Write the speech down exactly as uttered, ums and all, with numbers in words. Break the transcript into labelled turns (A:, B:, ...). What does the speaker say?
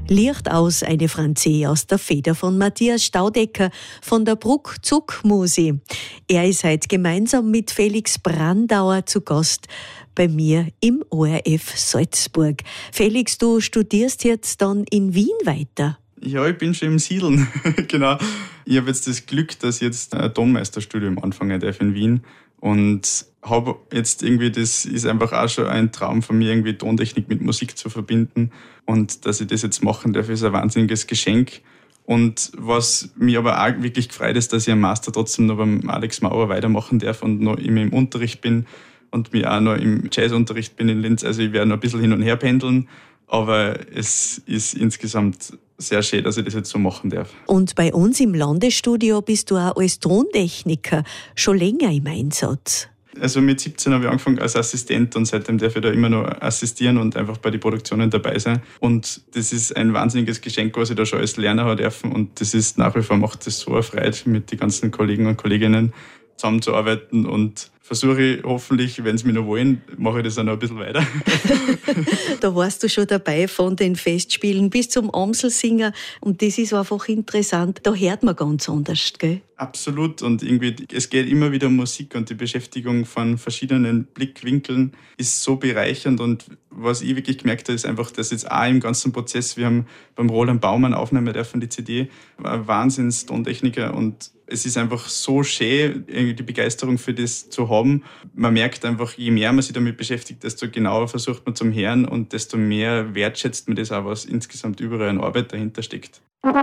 A: Licht aus, eine Franzé aus der Feder von Matthias Staudecker von der Bruck-Zuck-Musi. Er ist heute gemeinsam mit Felix Brandauer zu Gast bei mir im O R F Salzburg. Felix, du studierst jetzt dann in Wien weiter.
B: Ja, ich bin schon im Siedeln. Genau. Ich habe jetzt das Glück, dass ich jetzt ein Tonmeisterstudium anfangen darf in Wien. Und habe jetzt irgendwie, das ist einfach auch schon ein Traum von mir, irgendwie Tontechnik mit Musik zu verbinden. Und dass ich das jetzt machen darf, ist ein wahnsinniges Geschenk. Und was mich aber auch wirklich gefreut ist, dass ich am Master trotzdem noch beim Alex Mauer weitermachen darf und noch immer im Unterricht bin und mich auch noch im Jazzunterricht bin in Linz. Also ich werde noch ein bisschen hin und her pendeln, aber es ist insgesamt sehr schön, dass ich das jetzt so machen darf.
A: Und bei uns im Landesstudio bist du auch als Tontechniker schon länger im Einsatz.
B: Also mit siebzehn habe ich angefangen als Assistent und seitdem darf ich da immer noch assistieren und einfach bei den Produktionen dabei sein. Und das ist ein wahnsinniges Geschenk, was ich da schon als Lerner habe dürfen. Und das ist nach wie vor, macht das so eine Freude, mit den ganzen Kollegen und Kolleginnen zusammenzuarbeiten, und versuche ich hoffentlich, wenn sie mich noch wollen, mache ich das auch noch ein bisschen weiter.
A: Da warst du schon dabei von den Festspielen bis zum Amselsinger, und das ist einfach interessant. Da hört man ganz anders, gell?
B: Absolut, und irgendwie, es geht immer wieder um Musik, und die Beschäftigung von verschiedenen Blickwinkeln ist so bereichernd. Und was ich wirklich gemerkt habe, ist einfach, dass jetzt auch im ganzen Prozess, wir haben beim Roland Baumann aufnehmen dürfen, die C D, war ein Wahnsinns-Tontechniker, und es ist einfach so schön, die Begeisterung für das zu haben. Man merkt einfach, je mehr man sich damit beschäftigt, desto genauer versucht man zum Hören, und desto mehr wertschätzt man das auch, was insgesamt überall an Arbeit dahinter steckt.